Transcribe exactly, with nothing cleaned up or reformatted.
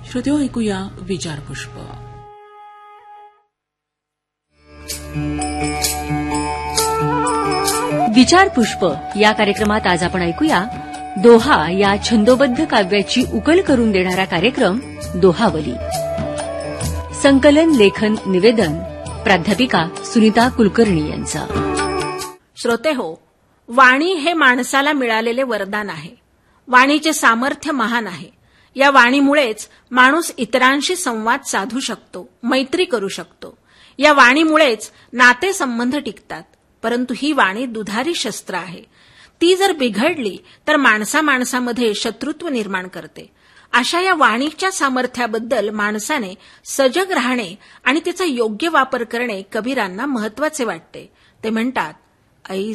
श्रोत्यो, ऐकूया विचारपुष्प. विचारपुष्प या कार्यक्रमात आज आपण ऐकूया दोहा या छंदोबद्ध काव्याची उकल करून देणारा कार्यक्रम दोहावली. संकलन, लेखन, निवेदन प्राध्यापिका सुनीता कुलकर्णी यांचं. श्रोते हो, वाणी हे माणसाला मिळालेले वरदान आहे. वाणीचे सामर्थ्य महान आहे. या वाणीमुळेच माणूस इतरांशी संवाद साधू शकतो, मैत्री करू शकतो. या वाणीमुळेच नातेसंबंध टिकतात. परंतु ही वाणी दुधारी शस्त्र आहे. ती जर बिघडली तर माणसा माणसामध्ये शत्रुत्व निर्माण करते. अशा या वाणीच्या सामर्थ्याबद्दल माणसाने सजग राहणे आणि तिचा योग्य वापर करणे कबीरांना महत्वाचे वाटते. ते म्हणतात, ऐ